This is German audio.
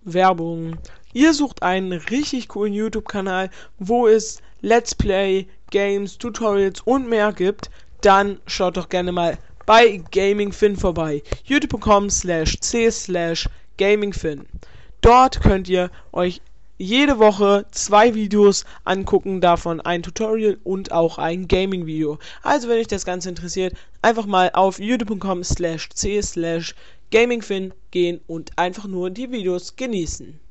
Werbung. Ihr sucht einen richtig coolen YouTube-Kanal, wo es Let's Play, Games, Tutorials und mehr gibt, dann schaut doch gerne mal bei GamingFin vorbei. youtube.com/c/gamingfin. Dort könnt ihr euch jede Woche 2 Videos angucken, davon ein Tutorial und auch ein Gaming-Video. Also wenn euch das Ganze interessiert, einfach mal auf youtube.com/c/gamingfin gehen und einfach nur die Videos genießen.